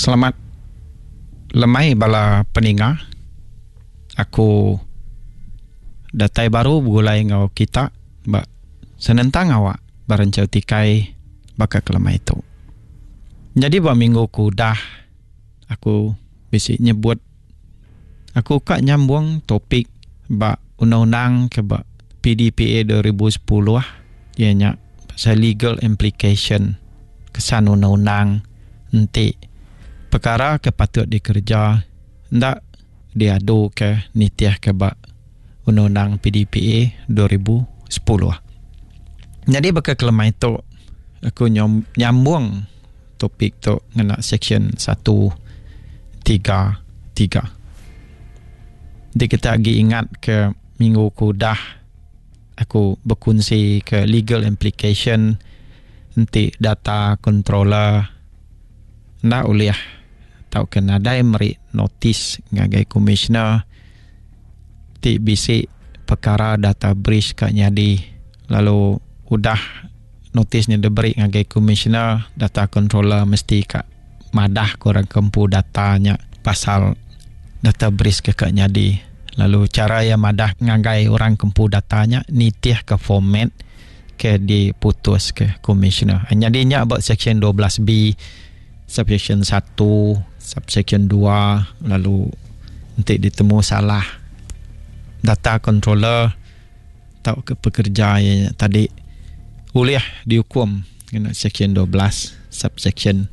Selamat lemai bala peninga. Aku datai baru gulai ngau kita ba senentang awak barancau tikai baka kelemai itu. Jadi ba minggu ku dah aku bisi nyebut aku kak nyambung topik ba undang-undang ke ba PDPA 2010 ianya pasal legal implication kesan undang-undang nanti perkara ke patut dikerja ndak diadu ke nitiah ke ba undang-undang PDPA 2010. Jadi baka kelemah itu aku nyambung topik tu ngena section 133. Jadi kita lagi ingat ke minggu ku dah aku berkongsi ke legal implication nanti data controller ndak uliah tau kena ada meri notis ngagai commissioner ti bisi perkara data breach kat nyadi lalu udah notisnya diberi ngagai commissioner data controller mesti kat madah korang kempu datanya pasal data breach ke kat nyadi lalu cara yang madah ngagai orang kempu datanya nitiah ke format ke diputus ke commissioner nyadinya about section 12B subsection 1 subsection 2 lalu nanti ditemu salah data controller tau ke pekerja yang tadi uliah dihukum kena section 12 subsection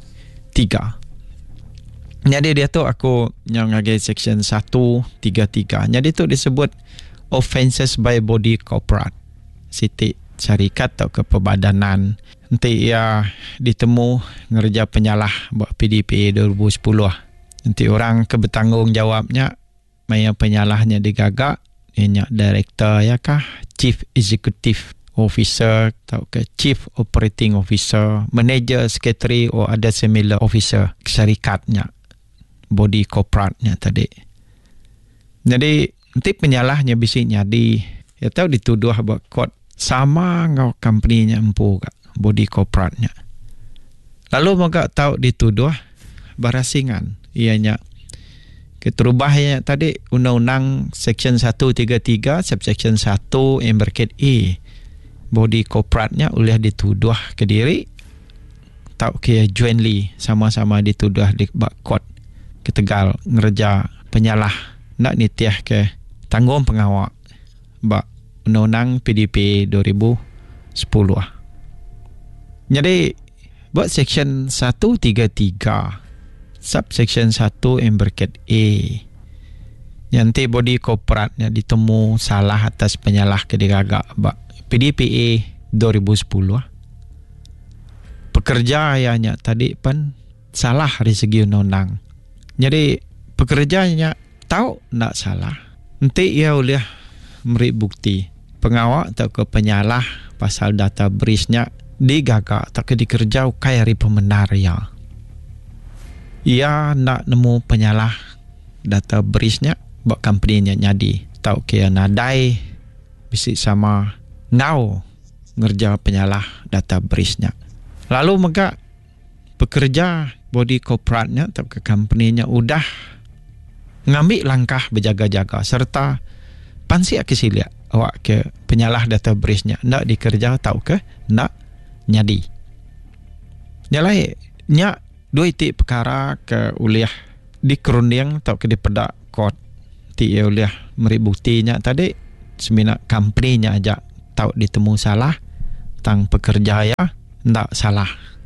3. Jadi dia tu aku yang ngagai section 133. Jadi tu disebut offences by body corporate siti syarikat atau kepebadanan nanti ia ditemu ngerja penyalah buat PDPA 2010 nanti orang kebertanggungjawabnya maya penyalahnya digagak ianya director ya kah chief executive officer atau ke chief operating officer manager secretary atau ada similar officer syarikatnya body corporate-nya tadi. Jadi nanti penyalahnya bisiknya ya tahu dituduh buat court sama ngau company-nya empu kak body corporate-nya. Lalu moga tahu dituduh barasingan ianya keterubahnya tadi undang-undang section 133 subsection 1 embraket E body corporate-nya oleh dituduh ke diri tahu ke jointly sama-sama dituduh di court ke Tegal ngerja penyalah nak nitiah ke tanggung pengawal ba undang-undang PDP 2010. Jadi buat section 133 subsection 1 embraket A nanti body corporate-nya ditemu salah atas penyalah kedigagak ba PDPA 2010 pekerja ayahnya tadi pun salah dari segi undang-undang. Jadi pekerjanya tahu nak salah nanti ia boleh memberi bukti pengawal atau ke penyalah pasal data breach-nya digagak tak ke dikerja ukai hari pembenar ya. Ia nak nemu penyalah data breach-nya buat company-nya nyadi tahu ke nadai bisik sama ngau ngerja penyalah data breach-nya. Lalu maka pekerja body corporate-nya atau ke company-nya udah ngambil langkah berjaga-jaga serta pansi akisilia awak ke penyalah data breach-nya nak dikerja tahu ke nak nyadi. Nyalai nya dua itik perkara ke uliah dikerunding atau ke dipedak court ti uliah meri buktinya tadi semina company-nya aja tahu ditemu salah tang pekerja ya ndak salah.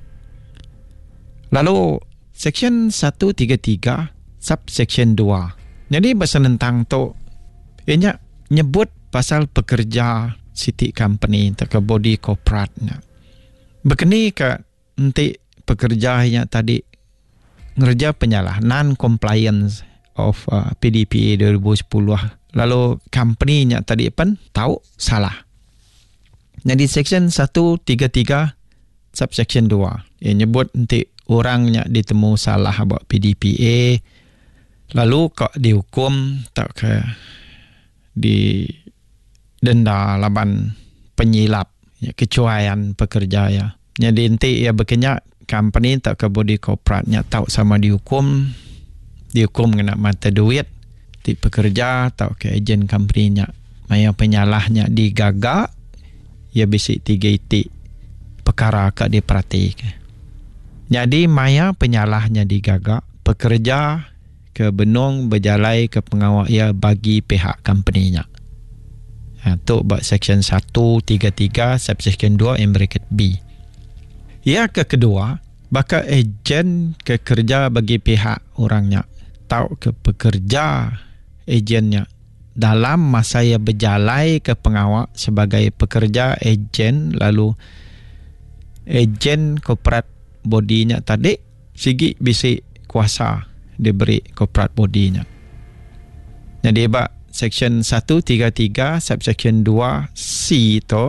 Lalu section 133 subsection 2. Jadi bahasa tentang tu ianya nyebut pasal pekerja city company atau ke body corporate-nya. Begini ke nanti pekerjanya tadi ngerja penyalah non-compliance of PDPA 2010. Lalu company-nya tadi pun tahu salah. Jadi section 133 subsection 2 ia nyebut nanti orangnya ditemu salah buat PDPA lalu kok dihukum tak ke di denda laban penyilap ya, kecuaian pekerja ya. Jadi nanti ia berkenyak company tak ke body corporate nya tahu sama dihukum kena mata duit ti pekerja atau ke ejen company nya maya penyalahnya digagak ya bisi 3 itik perkara ke diperhatikan. Jadi maya penyalahnya digagak, pekerja ke benung berjalai ke pengawal ia bagi pihak company nya. Tu buat section 133 subsection 2 in bracket B. Ya ke kedua, bakal ejen ke kerja bagi pihak orangnya tahu ke pekerja ejennya dalam masa ia berjalai ke pengawal sebagai pekerja ejen, lalu ejen corporate bodinya tadi sigi bisi kuasa diberi corporate bodinya. Jadi bak section 133 subsection 2 C tu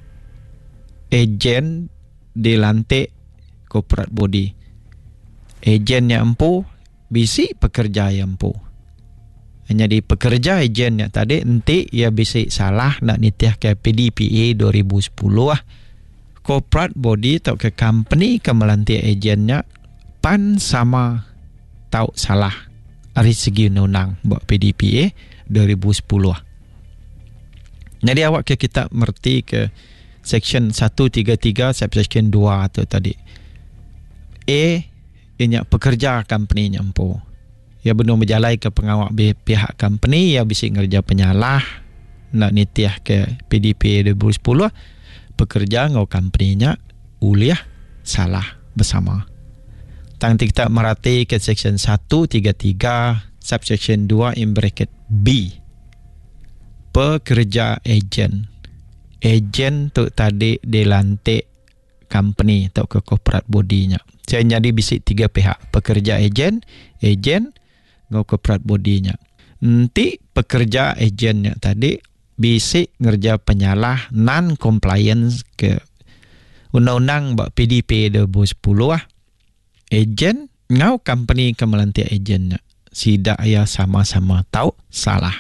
ejen dilantik corporate body. Ejen yang empu bisi pekerja yang empu. Jadi pekerja ejen yang tadi nanti ia bisi salah nak nitiah ke PDPA 2010 lah. Corporate body atau ke company ke melantik ejennya pan sama tahu salah dari segi undang buat PDPA 2010 lah. Jadi awak ke kita merti ke section 133 subsection 2 atau tadi A ianya pekerja company nyampu ia benar berjalai ke pengawal pihak company ia bisa ngerja penyalah nak nitiah ke PDPA 2010 pekerja ngau company-nya uliah salah bersama. Tang kita merhati ke section 133 subsection 2 in bracket B. Pekerja ejen. Ejen tu tadi dilantik company atau ke corporate body-nya. Jadi bisik 3 pihak. Pekerja ejen ngau corporate body-nya. Nanti pekerja ejennya tadi bisik ngerja penyalah non-compliance ke undang-undang buat PDP 2010 lah. Ejen ngau company ke melantik ejennya. Sidak ia sama-sama tahu salah.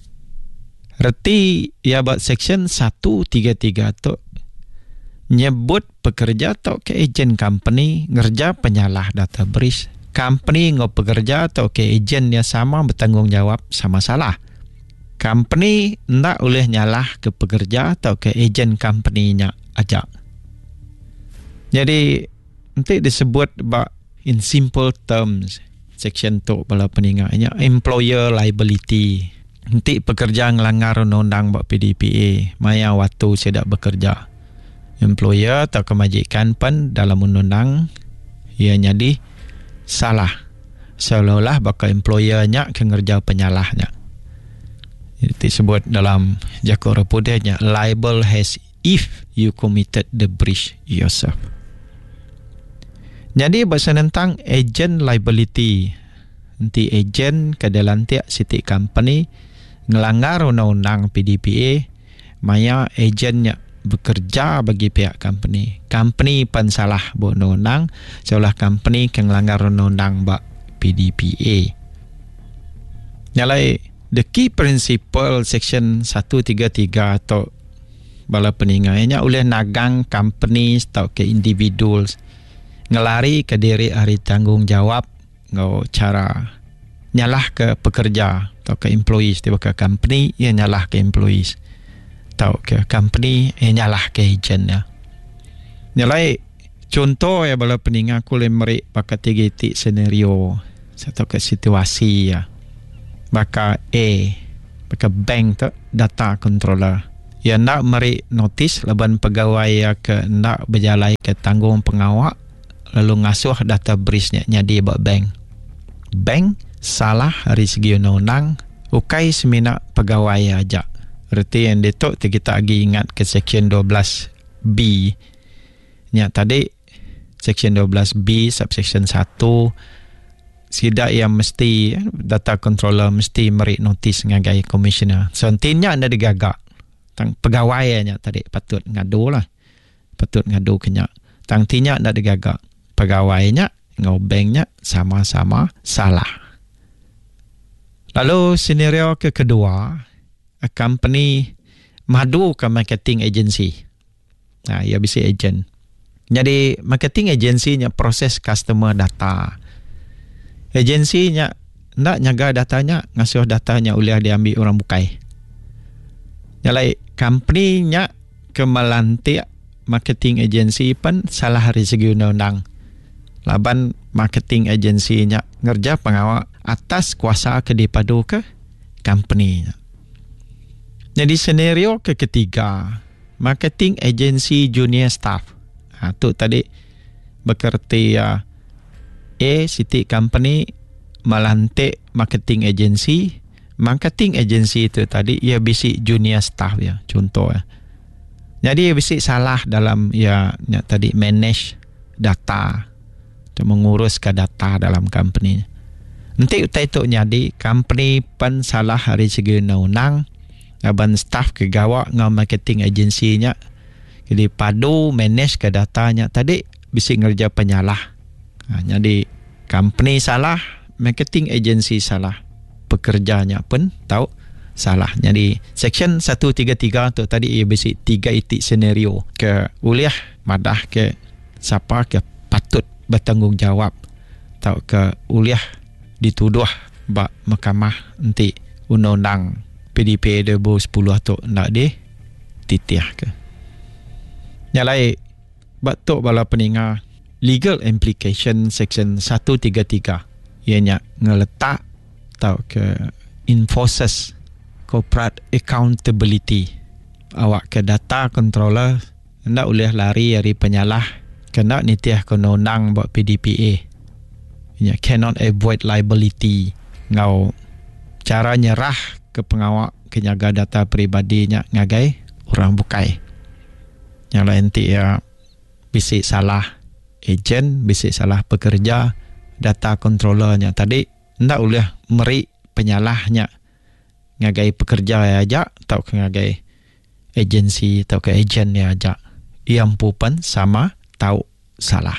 Reti ia buat section 133 tu nyebut pekerja atau ke ejen company ngerja penyalah data breach. Company ngau pekerja atau ke ejen yang sama bertanggungjawab sama salah. Company tak boleh nyalah ke pekerja atau ke ejen company-nya aja. Jadi nanti disebut in simple terms section tu bala peninggalnya employer liability. Nanti pekerja ngelanggar undang-undang buat PDPA maya waktu sedak bekerja. Employer atau kemajikan pun dalam undang-undang ia jadi salah. Seolah-olah bakal employer-nya kengerja penyalahnya. Disebut dalam Jakor Repudianya liable has if you committed the breach yourself. Jadi bahasa tentang agent liability. Nanti agent kedalantik siti company ngelanggar undang-undang PDPA maya agentnya bekerja bagi pihak company. Company pun salah buat undang-undang seolah company ngelanggar undang-undang bak PDPA. Nyalai the key principle section 133 atau bala peninggalnya oleh nagang companies atau ke individuals ngelari ke diri ahli tanggungjawab ngau cara nyalah ke pekerja atau ke employees tiba ke company ia nyalah ke employees atau ke company ia nyalah ke agent ya. Nyalai contoh ya bala peninggal aku lemeri pakai 3 titik senario atau ke situasi ya. Maka maka bank tu data controller yang nak meri notis laban pegawai ya ke nak berjalai ke tanggung pengawal lalu ngasuh data breach-nya di bank salah dari segi undang-undang ukai semina pegawai aja. Berarti yang itu kita lagi ingat ke section 12B nya tadi section 12B subsection 1 sidak yang mesti data controller mesti meri notis ngagai commissioner. So nantinya anda digagak tang pegawainya tadi patut ngadu lah. Patut ngadu kenya. Tang tinya anda digagak pegawainya ngau banknya sama-sama salah. Lalu senario kedua, a company madu ke marketing agency. Ia bisa agent. Jadi marketing agency nya proses customer data. Agensi nya nak jaga datanya, ngasuh datanya uliah diambil orang bukai. Nyalai company nya kemelantik marketing agency pun salah dari segi undang-undang. Laban marketing agency nya ngerja pengawal atas kuasa kedipadu ke company nya. Jadi senario ketiga, marketing agency junior staff. Tu tadi berkerti Siti company melantik marketing agency. Marketing agency itu tadi ia bisi junior staff ya, contoh ya. Jadi ia bisi salah dalam tadi manage data atau mengurus ke data dalam company. Nanti utai itu jadi company pun salah dari segi undang-undang. Aban staff kegawa ngau marketing agency nya. Jadi padu manage ke datanya tadi bisi ngerja penyalah. Jadi company salah, marketing agency salah, pekerjanya pun tahu salah. Jadi section 133 tu tadi ia basic 3 itik senario ke uliah madah ke siapa ke patut bertanggungjawab atau ke uliah dituduh bak mahkamah nanti undang-undang PDP 2010 tu nak dititiah ke. Nyalai batuk bala peninga legal implication section 133 ianya ngeletak atau ke enforces corporate accountability. Awak ke data controller hendak boleh lari dari penyalah kena nitiah ke undang buat PDPA. Ianya cannot avoid liability. Ngau cara nyerah ke pengawak kenyaga data peribadinya ngagai orang bukai. Yang lain bisik salah ejen, bisik salah pekerja, data controllernya tadi ndak boleh meri penyalahnya ngagai pekerja aja atau ngagai agensi atau ke ejen ya aja. Yang pun sama tahu salah.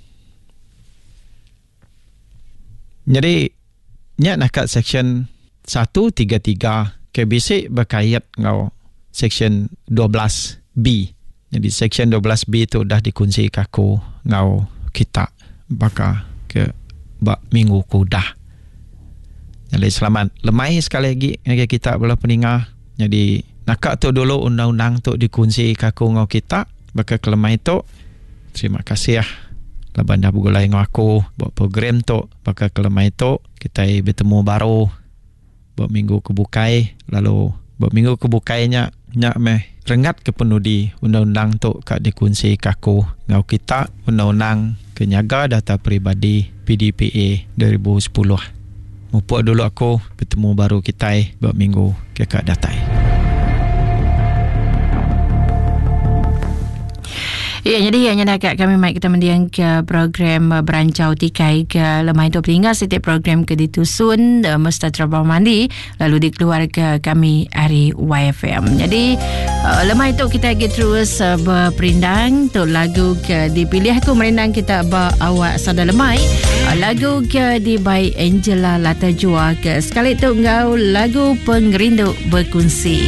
Jadi nak kat section 133 ke bisik berkait ngau section 12B. Jadi section 12B tu dah dikunci kaku ngau kita baka ke bak minggu kudah. Jadi selamat lemai sekali lagi ngagai kita bola peningah. Jadi nakak tu dulu undang-undang tu dikunci kaku ngau kita baka kelemai tu. Terima kasih ya. Laban dah bergulai ngau aku buat program tu baka kelemai tu kita bertemu baru buat minggu kebukai lalu buat minggu kebukainya nyak meh rengat ke penudi undang-undang tu kak dikunci kaku ngau kita undang-undang kenyaga data peribadi PDPA 2010. Mupuk dulu aku bertemu baru kita buat minggu ke kak datai. Ya, jadi hanya dekat kami mai kita mendiang ke program berancau tikai ke lemai tu peringkat setiap program ke ditusun mesti terbang mandi lalu dikeluar ke kami hari YFM. Jadi lemai tu kita lagi terus berperindang tu lagu ke dipilih aku merindang kita awak sada lemai lagu ke di by Angela Latajua ke sekali tu ngau lagu pengerindu berkunci.